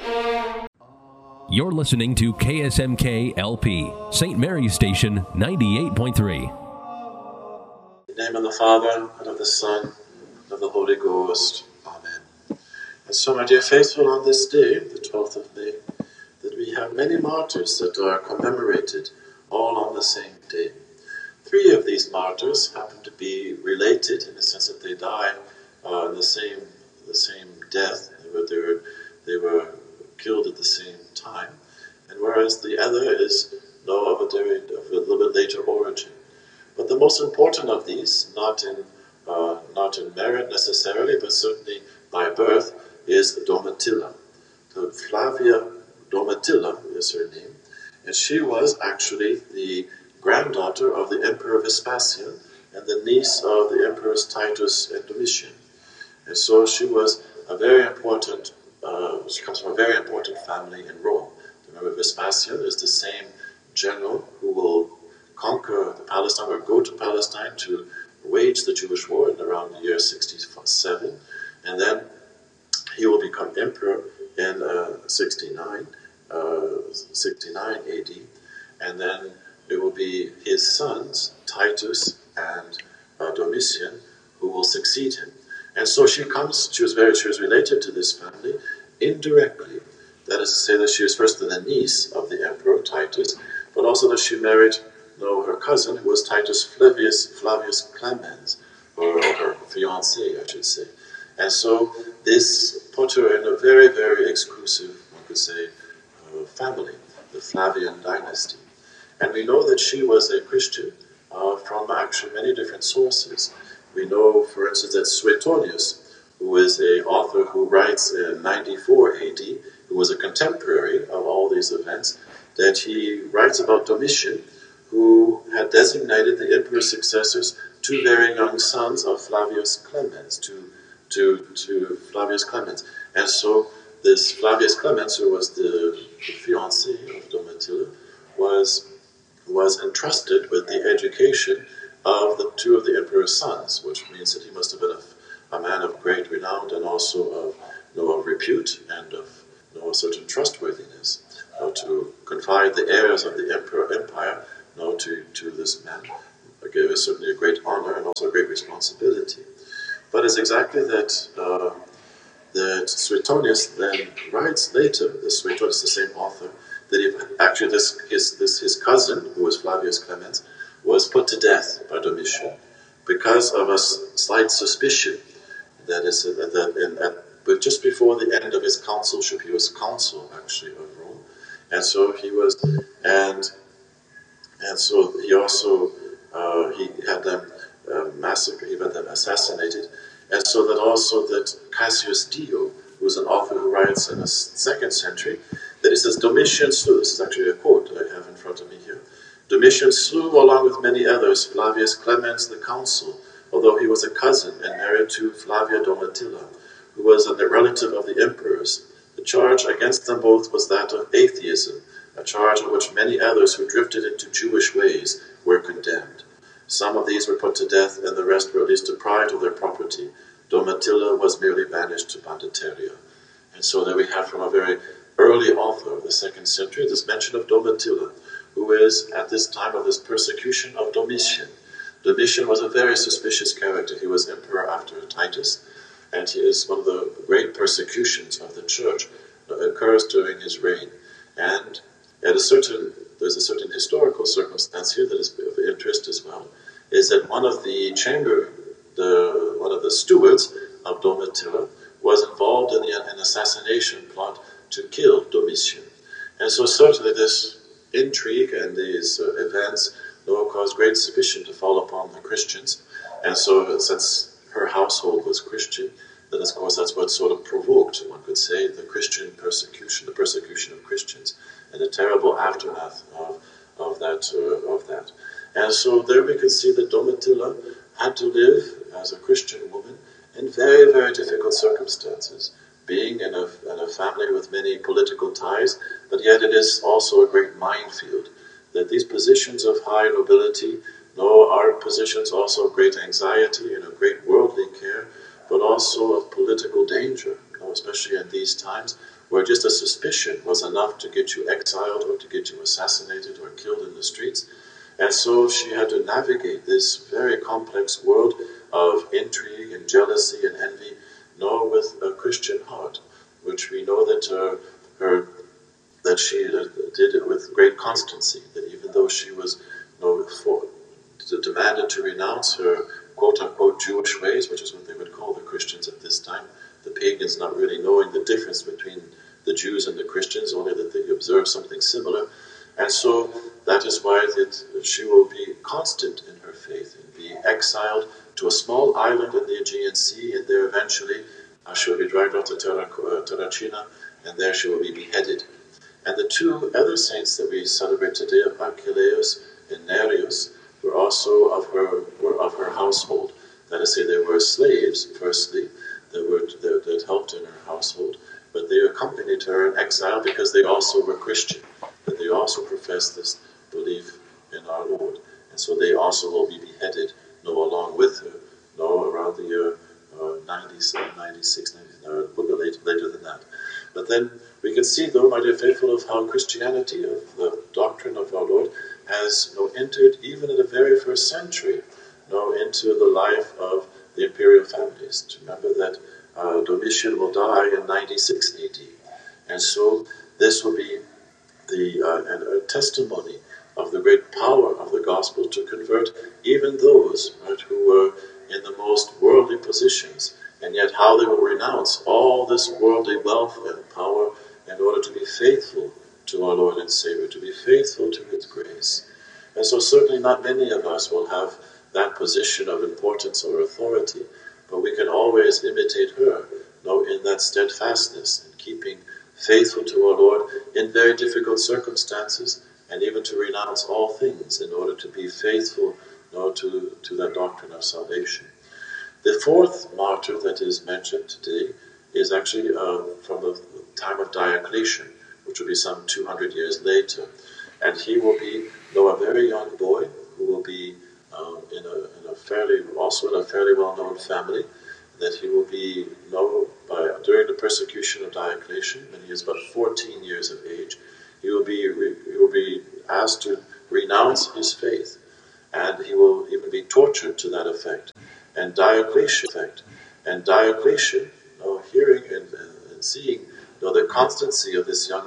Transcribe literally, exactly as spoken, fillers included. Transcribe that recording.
You're listening to K S M K L P, Saint Mary's Station, ninety-eight point three. In the name of the Father, and of the Son, and of the Holy Ghost. Amen. And so, my dear faithful, on this day, the twelfth of May, that we have many martyrs that are commemorated all on the same day. Three of these martyrs happen to be related in the sense that they die uh, in the same the same death. They were, they were, they were killed at the same time, and whereas the other is no of a, very, of a little bit later origin. But the most important of these, not in uh, not in merit necessarily, but certainly by birth, is Domitilla. So Flavia Domitilla is her name, and she was actually the granddaughter of the Emperor Vespasian and the niece of the Emperors Titus and Domitian. And so she was a very important, uh, she comes from a very important family in Rome. Remember, Vespasian is the same general who will conquer the Palestine or go to Palestine to wage the Jewish war in around the year sixty-seven. And then he will become emperor in uh, sixty-nine, uh, sixty-nine A D. And then it will be his sons, Titus and uh, Domitian, who will succeed him. And so she comes, she was very, she was related to this family indirectly. That is to say that she was first the niece of the emperor, Titus, but also that she married no, her cousin, who was Titus Flavius, Flavius Clemens, or her fiancé, I should say. And so this put her in a very, very exclusive, one could say, uh, family, the Flavian dynasty. And we know that she was a Christian uh, from actually many different sources. We know, for instance, that Suetonius, who is an author who writes in ninety-four A D, who was a contemporary of all these events, that he writes about Domitian, who had designated the emperor's successors two very young sons of Flavius Clemens, to, to, to Flavius Clemens. And so this Flavius Clemens, who was the, the fiancé of Domitilla, was, was entrusted with the education of the two of the emperor's sons, which means that he must have been a, a man of great renown and also of, you know, of repute and of, you know, a certain trustworthiness. You know, to confide the heirs of the emperor empire you know, to, to this man gave us certainly a great honor and also a great responsibility. But it's exactly that uh, that Suetonius then writes later, this Suetonius, the same author, that he, actually this his, this his cousin, who was Flavius Clemens, was put to death by Domitian because of a slight suspicion that is that in, at, but just before the end of his consulship, he was consul actually of Rome, and so he was, and and so he also uh, he had them uh, massacred, he had them assassinated, and so that also that Cassius Dio, who was an author who writes in the second century, that he says Domitian slew. This is actually a quote that I have in front of me here. Domitian slew, along with many others, Flavius Clemens the consul, although he was a cousin and married to Flavia Domitilla, who was a relative of the emperors. The charge against them both was that of atheism, a charge on which many others who drifted into Jewish ways were condemned. Some of these were put to death, and the rest were at least deprived of their property. Domitilla was merely banished to Bandateria. And so there we have from a very early author of the second century this mention of Domitilla, who is, at this time of this persecution of Domitian. Domitian was a very suspicious character. He was emperor after Titus, and he is one of the great persecutions of the church that occurs during his reign. And at a certain, there's a certain historical circumstance here that is of interest as well, is that one of the chamber, the one of the stewards of Domitilla was involved in the, an assassination plot to kill Domitian. And so certainly this intrigue and these uh, events you know, caused great suspicion to fall upon the Christians. And so since her household was Christian, then of course that's what sort of provoked, one could say, the Christian persecution, the persecution of Christians, and the terrible aftermath of, of, that, uh, of that. And so there we can see that Domitilla had to live as a Christian woman in very, very difficult circumstances, being in a, in a family with many political ties, but yet it is also a great minefield, that these positions of high nobility no, are positions also of great anxiety and of great worldly care, but also of political danger, you know, especially in these times where just a suspicion was enough to get you exiled or to get you assassinated or killed in the streets. And so she had to navigate this very complex world of intrigue and jealousy and envy, no, with a Christian heart, which we know that uh, her that she uh, did it with great constancy. That even though she was, you know, for, demanded to renounce her quote-unquote Jewish ways, which is what they would call the Christians at this time, the pagans not really knowing the difference between the Jews and the Christians, only that they observe something similar. And so that is why that she will be constant in her faith and be exiled to a small island in the Aegean Sea, and there eventually uh, she will be dragged off to Terracina, and there she will be beheaded. And the two other saints that we celebrate today, of Archelaus and Nereus, were also of her were of her household. That is to say, they were slaves, firstly, that were that, that helped in her household, but they accompanied her in exile because they also were Christian, that they also professed this belief in our Lord. And so they also will be beheaded, no, along with her, no, around the year uh, ninety-seven, ninety-six, ninety-nine, or later, later than that. But then we can see, though, my dear faithful, of how Christianity, of the doctrine of our Lord, has, you know, entered even in the very first century, you know, into the life of the imperial families. To remember that uh, Domitian will die in ninety-six A D, and so this will be the uh, an, a testimony of the great power of the gospel to convert even those, right, who were in the most worldly positions, and yet how they will renounce all this worldly wealth and power in order to be faithful to our Lord and Savior, to be faithful to His grace. And so certainly not many of us will have that position of importance or authority, but we can always imitate her, know, in that steadfastness and keeping faithful to our Lord in very difficult circumstances, and even to renounce all things in order to be faithful, you know, to, to that doctrine of salvation. The fourth martyr that is mentioned today is actually uh, from the time of Diocletian, which will be some two hundred years later. And he will be, though a very young boy, who will be um, in, a, in a fairly, also in a fairly well-known family, that he will be known by, during the persecution of Diocletian, when he is about fourteen years of age, he will be, he will be asked to renounce his faith, and he will even be tortured to that effect. And Diocletian, effect. And Diocletian, you know, hearing and, and seeing, you know, the constancy of this young